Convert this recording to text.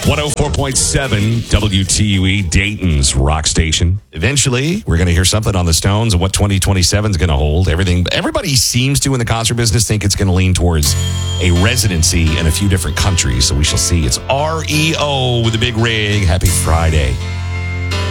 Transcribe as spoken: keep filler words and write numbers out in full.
one oh four point seven W T U E, Dayton's rock station. Eventually, we're going to hear something on the Stones and what twenty twenty-seven is going to hold. Everything, everybody seems to in the concert business think it's going to lean towards a residency in a few different countries. So we shall see. It's R E O with a big rig. Happy Friday.